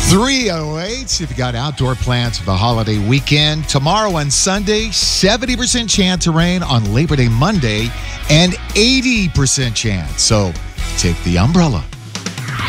3:08. If you got outdoor plans for the holiday weekend, tomorrow and Sunday, 70% chance of rain on Labor Day Monday and 80% chance. So take the umbrella.